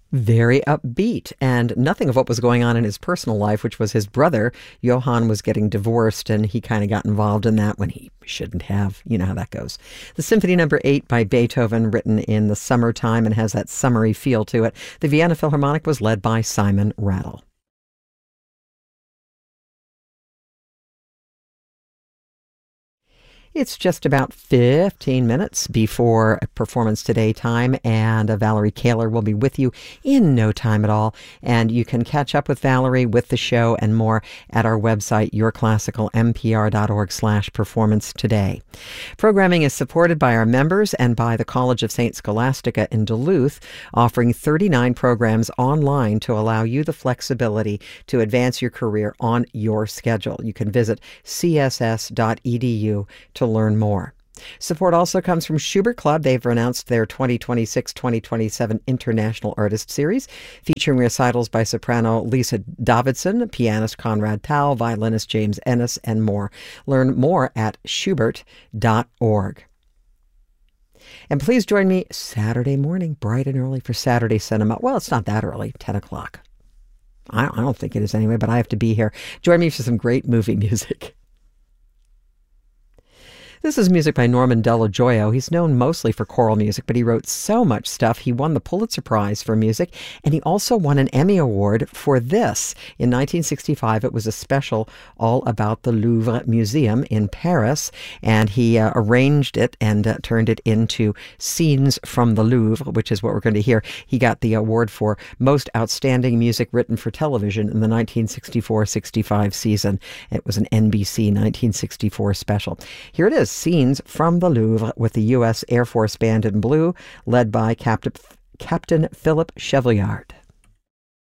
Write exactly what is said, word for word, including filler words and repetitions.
Very upbeat, and nothing of what was going on in his personal life, which was his brother, Johann, was getting divorced, and he kind of got involved in that when he shouldn't have. You know how that goes. The Symphony Number eight by Beethoven, written in the summertime and has that summery feel to it. The Vienna Philharmonic was led by Simon Rattle. It's just about fifteen minutes before Performance Today time, and uh, Valerie Kaler will be with you in no time at all. And you can catch up with Valerie, with the show, and more at our website, your classical m p r dot org slash performance today. Programming is supported by our members and by the College of Saint Scholastica in Duluth, offering thirty-nine programs online to allow you the flexibility to advance your career on your schedule. You can visit c s s dot e d u to learn more. Support also comes from Schubert Club. They've announced their twenty twenty-six twenty twenty-seven International Artist Series, featuring recitals by soprano Lisa Davidson, pianist Conrad Powell, violinist James Ennis, and more. Learn more at schubert dot org. And please join me Saturday morning, bright and early, for Saturday Cinema. Well, it's not that early, ten o'clock. I I don't think it is anyway, but I have to be here. Join me for some great movie music. This is music by Norman Dello Joio. He's known mostly for choral music, but he wrote so much stuff. He won the Pulitzer Prize for music, and he also won an Emmy Award for this. In nineteen sixty-five, it was a special all about the Louvre Museum in Paris, and he uh, arranged it and uh, turned it into Scenes from the Louvre, which is what we're going to hear. He got the award for Most Outstanding Music Written for Television in the nineteen sixty-four sixty-five season. It was an N B C nineteen sixty-four special. Here it is. Scenes from the Louvre with the U S Air Force Band in blue, led by Captain, Captain Philip Chevaliard.